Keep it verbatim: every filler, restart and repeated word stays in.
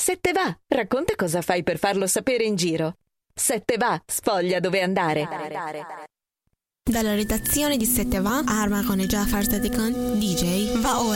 Sette va, racconta cosa fai per farlo sapere in giro. Sette va, sfoglia dove andare. Dalla redazione di Sette va, Arma con Jafar Sadikan, D J, va ora